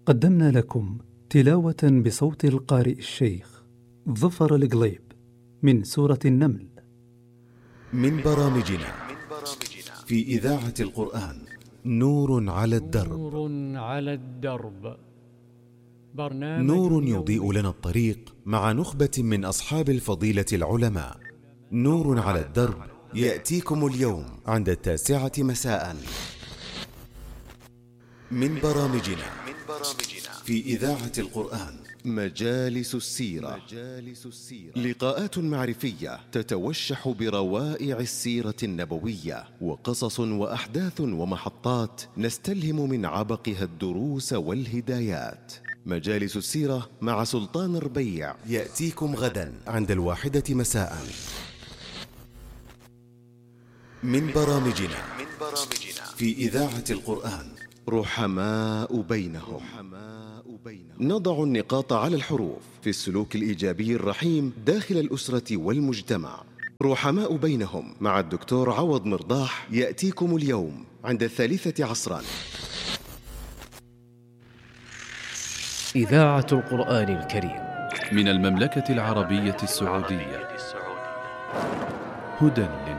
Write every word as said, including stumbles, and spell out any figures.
قدمنا لكم تلاوة بصوت القارئ الشيخ ظفر القليب من سورة النمل من برامجنا في إذاعة القرآن نور على الدرب. نور على الدرب برنامج نور يضيء لنا الطريق مع نخبة من أصحاب الفضيلة العلماء. نور على الدرب يأتيكم اليوم عند التاسعة مساء. من برامجنا في إذاعة القرآن مجالس السيرة. لقاءات معرفية تتوشح بروائع السيرة النبوية وقصص وأحداث ومحطات نستلهم من عبقها الدروس والهدايات. مجالس السيرة مع سلطان ربيع يأتيكم غدا عند الواحدة مساء. من برامجنا في إذاعة القرآن رحماء بينهم. نضع النقاط على الحروف في السلوك الإيجابي الرحيم داخل الأسرة والمجتمع. رحماء بينهم مع الدكتور عوض مرضاح يأتيكم اليوم عند الثالثة عصرا. إذاعة القرآن الكريم من المملكة العربية السعودية. هدى